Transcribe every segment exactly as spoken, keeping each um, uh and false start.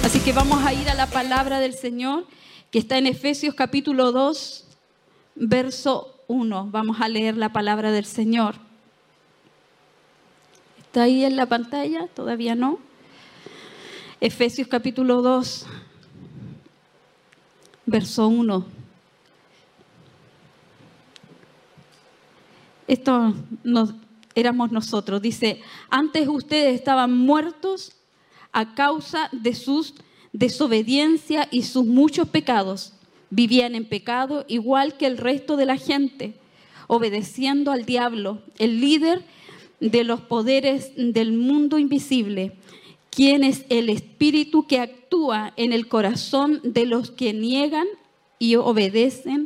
Así que vamos a ir a la palabra del Señor, que está en Efesios capítulo dos, verso uno. Vamos a leer la palabra del Señor. ¿Está ahí en la pantalla? ¿Todavía no? Efesios capítulo dos, verso uno. Esto nos, éramos nosotros. Dice, antes ustedes estaban muertos a causa de sus desobediencia y sus muchos pecados. Vivían en pecado igual que el resto de la gente, obedeciendo al diablo, el líder de los poderes del mundo invisible, quien es el espíritu que actúa en el corazón de los que niegan y obedecen,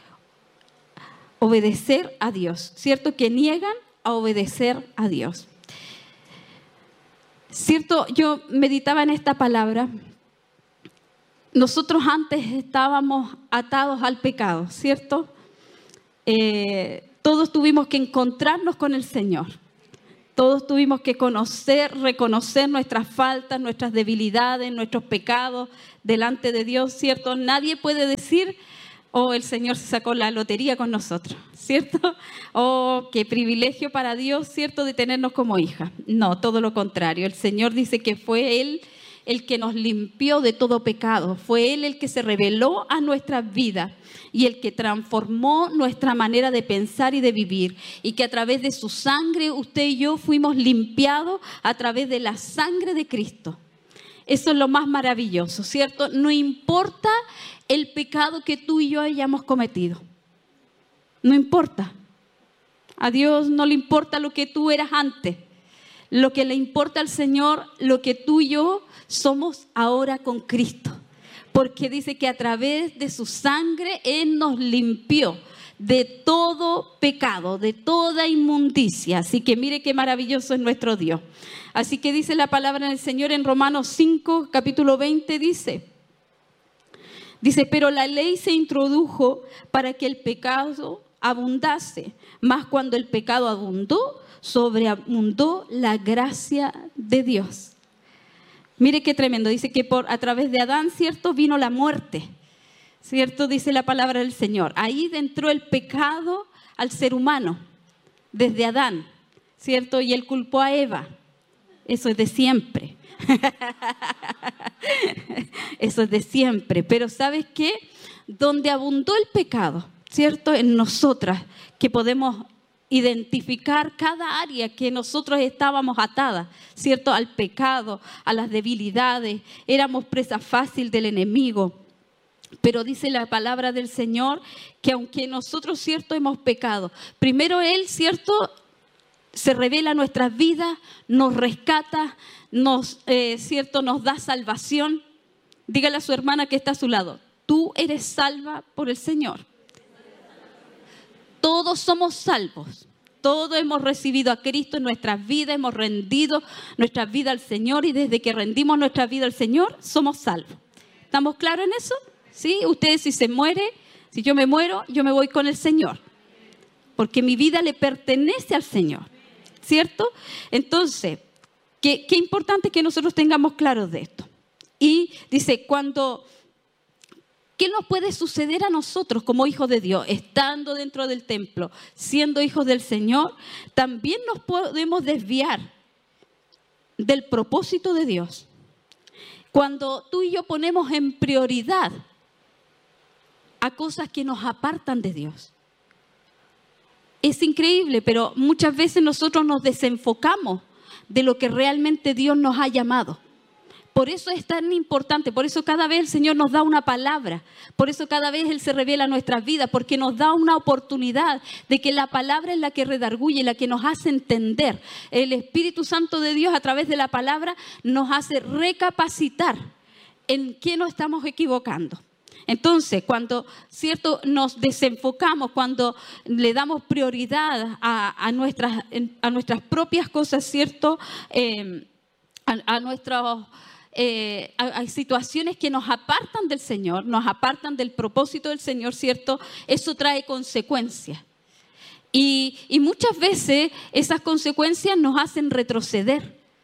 obedecer a Dios, ¿cierto? Que niegan a obedecer a Dios. Cierto, yo meditaba en esta palabra. Nosotros antes estábamos atados al pecado, ¿cierto? Eh, todos tuvimos que encontrarnos con el Señor. Todos tuvimos que conocer, reconocer nuestras faltas, nuestras debilidades, nuestros pecados delante de Dios, ¿cierto? Nadie puede decir, oh, el Señor se sacó la lotería con nosotros, ¿cierto? Oh, qué privilegio para Dios, ¿cierto?, de tenernos como hija. No, todo lo contrario. El Señor dice que fue Él el que nos limpió de todo pecado. Fue Él el que se reveló a nuestras vidas y el que transformó nuestra manera de pensar y de vivir. Y que a través de su sangre, usted y yo fuimos limpiados a través de la sangre de Cristo. Eso es lo más maravilloso, ¿cierto? No importa el pecado que tú y yo hayamos cometido. No importa. A Dios no le importa lo que tú eras antes. Lo que le importa al Señor, lo que tú y yo somos ahora con Cristo. Porque dice que a través de su sangre Él nos limpió de todo pecado, de toda inmundicia. Así que mire qué maravilloso es nuestro Dios. Así que dice la palabra del Señor en Romanos cinco, capítulo veinte, dice, dice, pero la ley se introdujo para que el pecado abundase, mas cuando el pecado abundó, sobreabundó la gracia de Dios. Mire qué tremendo, dice que por, a través de Adán, ¿cierto?, vino la muerte, ¿cierto? Dice la palabra del Señor. Ahí entró el pecado al ser humano, desde Adán, ¿cierto? Y él culpó a Eva. Eso es de siempre. Eso es de siempre. Pero ¿sabes qué? Donde abundó el pecado, ¿cierto?, en nosotras, que podemos identificar cada área que nosotros estábamos atadas, ¿cierto?, al pecado, a las debilidades. Éramos presa fácil del enemigo. Pero dice la palabra del Señor que aunque nosotros, ¿cierto?, hemos pecado, primero Él, ¿cierto?, se revela nuestras vidas, nos rescata, nos, eh, ¿cierto?, nos da salvación. Dígale a su hermana que está a su lado, tú eres salva por el Señor. Todos somos salvos. Todos hemos recibido a Cristo en nuestras vidas, hemos rendido nuestras vidas al Señor y desde que rendimos nuestra vida al Señor, somos salvos. ¿Estamos claros en eso? ¿Sí? Ustedes, si se muere, si yo me muero, yo me voy con el Señor. Porque mi vida le pertenece al Señor. ¿Cierto? Entonces, qué, qué importante que nosotros tengamos claros de esto. Y dice, cuando, ¿qué nos puede suceder a nosotros como hijos de Dios? Estando dentro del templo, siendo hijos del Señor, también nos podemos desviar del propósito de Dios. Cuando tú y yo ponemos en prioridad a cosas que nos apartan de Dios. Es increíble, pero muchas veces nosotros nos desenfocamos de lo que realmente Dios nos ha llamado. Por eso es tan importante, por eso cada vez el Señor nos da una palabra, por eso cada vez Él se revela en nuestras vidas, porque nos da una oportunidad de que la palabra es la que redarguye, la que nos hace entender. El Espíritu Santo de Dios a través de la palabra nos hace recapacitar en qué nos estamos equivocando. Entonces, cuando, ¿cierto?, nos desenfocamos, cuando le damos prioridad a, a, nuestras, a nuestras propias cosas, ¿cierto?, eh, a, a nuestros... Eh, hay situaciones que nos apartan del Señor, nos apartan del propósito del Señor, ¿cierto? Eso trae consecuencias. Y, y muchas veces esas consecuencias nos hacen retroceder,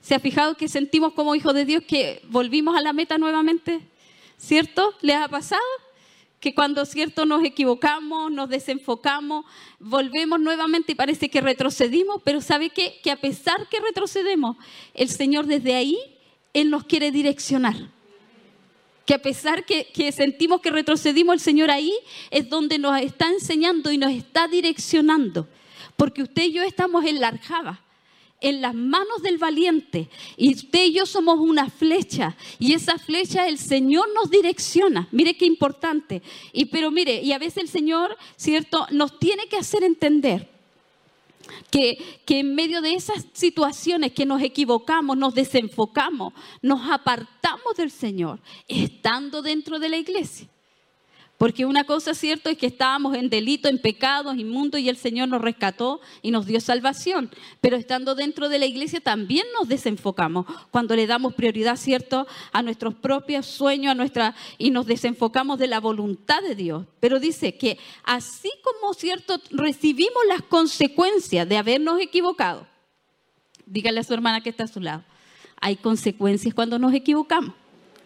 ¿Se ha fijado que sentimos como hijos de Dios que volvimos a la meta nuevamente? ¿Cierto? ¿Les ha pasado? Que cuando, cierto, nos equivocamos, nos desenfocamos, volvemos nuevamente y parece que retrocedimos, pero ¿sabe qué? Que a pesar que retrocedemos, el Señor desde ahí, Él nos quiere direccionar. Que a pesar que, que sentimos que retrocedimos, el Señor ahí es donde nos está enseñando y nos está direccionando. Porque usted y yo estamos en la aljaba, en las manos del valiente, y usted y yo somos una flecha, y esa flecha el Señor nos direcciona. Mire qué importante. Y pero mire, y a veces el Señor, cierto, nos tiene que hacer entender que, que en medio de esas situaciones que nos equivocamos, nos desenfocamos, nos apartamos del Señor, estando dentro de la iglesia. Porque una cosa cierta es que estábamos en delito, en pecados, inmundos, y el Señor nos rescató y nos dio salvación. Pero estando dentro de la iglesia también nos desenfocamos cuando le damos prioridad, cierto, a nuestros propios sueños, a nuestra, y nos desenfocamos de la voluntad de Dios. Pero dice que así como, cierto, recibimos las consecuencias de habernos equivocado. Dígale a su hermana que está a su lado. Hay consecuencias cuando nos equivocamos.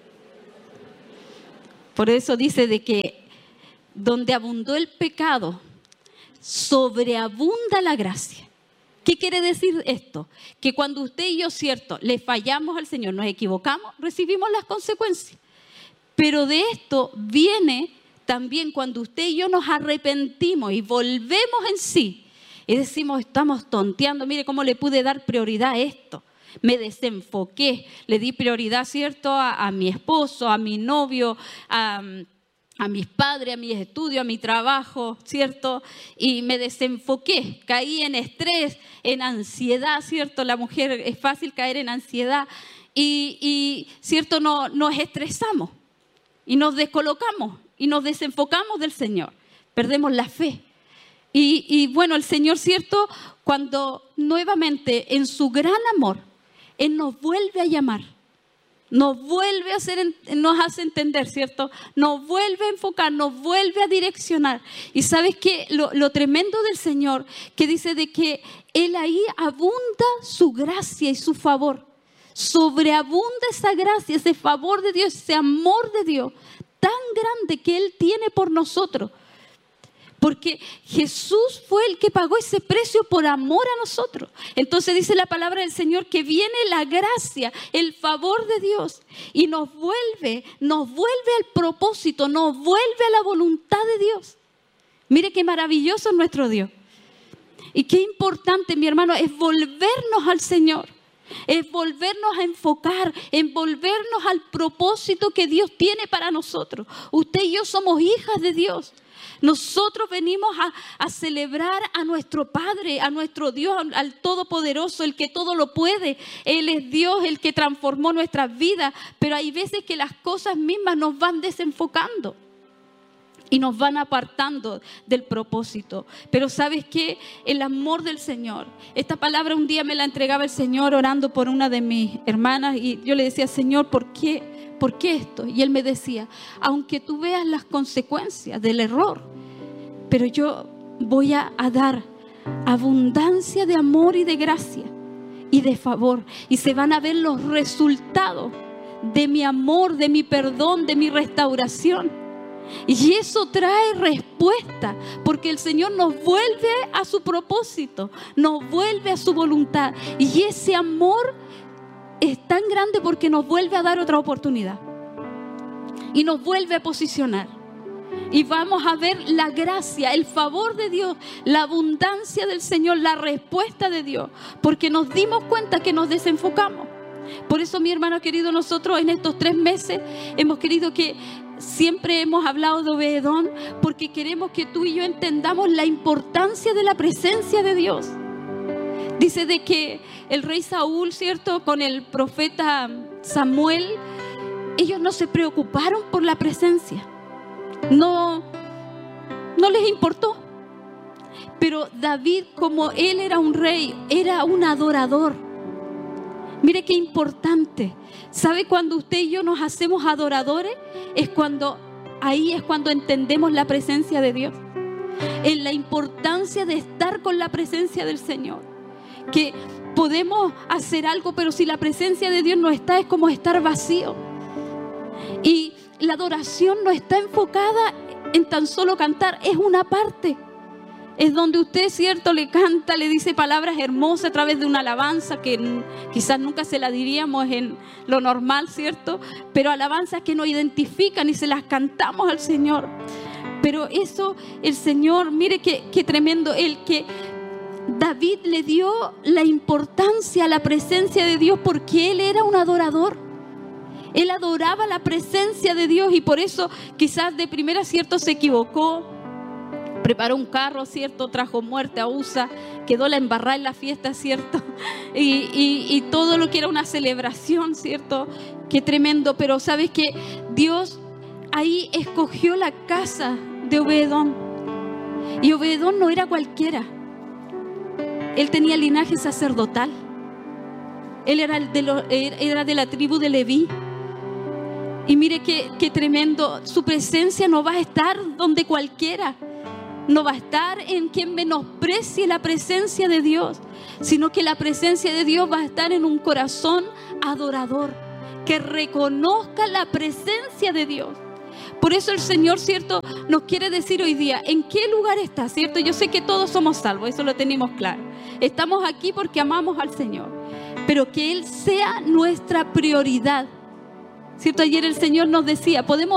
Por eso dice de que donde abundó el pecado, sobreabunda la gracia. ¿Qué quiere decir esto? Que cuando usted y yo, cierto, le fallamos al Señor, nos equivocamos, recibimos las consecuencias. Pero de esto viene también cuando usted y yo nos arrepentimos y volvemos en sí. Y decimos, estamos tonteando, mire cómo le pude dar prioridad a esto. Me desenfoqué, le di prioridad, ¿cierto?, a, a mi esposo, a mi novio, a, a mis padres, a mis estudios, a mi trabajo, ¿cierto? Y me desenfoqué, caí en estrés, en ansiedad, ¿cierto? La mujer es fácil caer en ansiedad y, y ¿cierto?, no, nos estresamos y nos descolocamos y nos desenfocamos del Señor, perdemos la fe. Y, y bueno, el Señor, ¿cierto?, cuando nuevamente en su gran amor, Él nos vuelve a llamar, nos vuelve a hacer, nos hace entender, ¿cierto? Nos vuelve a enfocar, nos vuelve a direccionar. Y ¿sabes qué? Lo, lo tremendo del Señor, que dice de que Él ahí abunda su gracia y su favor. Sobreabunda esa gracia, ese favor de Dios, ese amor de Dios tan grande que Él tiene por nosotros. Porque Jesús fue el que pagó ese precio por amor a nosotros. Entonces dice la palabra del Señor que viene la gracia, el favor de Dios y nos vuelve, nos vuelve al propósito, nos vuelve a la voluntad de Dios. Mire qué maravilloso es nuestro Dios. Y qué importante, mi hermano, es volvernos al Señor. Es volvernos a enfocar, en volvernos al propósito que Dios tiene para nosotros. Usted y yo somos hijas de Dios. Nosotros venimos a, a celebrar a nuestro Padre, a nuestro Dios, al, al Todopoderoso, el que todo lo puede. Él es Dios, el que transformó nuestras vidas. Pero hay veces que las cosas mismas nos van desenfocando y nos van apartando del propósito. Pero ¿sabes qué? El amor del Señor. Esta palabra un día me la entregaba el Señor orando por una de mis hermanas y yo le decía, Señor, ¿por qué? ¿Por qué esto? Y Él me decía, aunque tú veas las consecuencias del error, pero yo voy a, a dar abundancia de amor y de gracia y de favor. Y se van a ver los resultados de mi amor, de mi perdón, de mi restauración. Y eso trae respuesta, porque el Señor nos vuelve a su propósito, nos vuelve a su voluntad. Y ese amor es tan grande porque nos vuelve a dar otra oportunidad y nos vuelve a posicionar. Y vamos a ver la gracia, el favor de Dios, la abundancia del Señor, la respuesta de Dios, porque nos dimos cuenta que nos desenfocamos. Por eso, mi hermano querido, nosotros en estos tres meses hemos querido que siempre hemos hablado de Obededón, porque queremos que tú y yo entendamos la importancia de la presencia de Dios. Dice de que el rey Saúl, ¿cierto?, con el profeta Samuel, ellos no se preocuparon por la presencia. No, no les importó. Pero David, como él era un rey, era un adorador. Mire qué importante. ¿Sabe cuando usted y yo nos hacemos adoradores? Es cuando, ahí es cuando entendemos la presencia de Dios. En la importancia de estar con la presencia del Señor. Que, podemos hacer algo, pero si la presencia de Dios no está, es como estar vacío. Y la adoración no está enfocada en tan solo cantar, es una parte. Es donde usted, cierto, le canta, le dice palabras hermosas a través de una alabanza que quizás nunca se la diríamos en lo normal, cierto, pero alabanzas que nos identifican y se las cantamos al Señor. Pero eso, el Señor, mire qué, qué tremendo, el que David le dio la importancia a la presencia de Dios porque él era un adorador. Él adoraba la presencia de Dios y por eso quizás de primera, cierto, se equivocó. Preparó un carro, ¿cierto? Trajo muerte a Usa, quedó la embarrada en la fiesta, ¿cierto? Y, y, y todo lo que era una celebración, ¿cierto? Qué tremendo, pero ¿sabes qué? Dios ahí escogió la casa de Obed-edom. Y Obed-edom no era cualquiera. Él tenía linaje sacerdotal. Él era de, lo, era de la tribu de Leví. Y mire qué, qué tremendo, su presencia no va a estar donde cualquiera. No va a estar en quien menosprecie la presencia de Dios, sino que la presencia de Dios va a estar en un corazón adorador, que reconozca la presencia de Dios. Por eso el Señor, ¿cierto?, nos quiere decir hoy día, ¿en qué lugar está? ¿Cierto? Yo sé que todos somos salvos, eso lo tenemos claro. Estamos aquí porque amamos al Señor, pero que Él sea nuestra prioridad. ¿Cierto? Ayer el Señor nos decía, podemos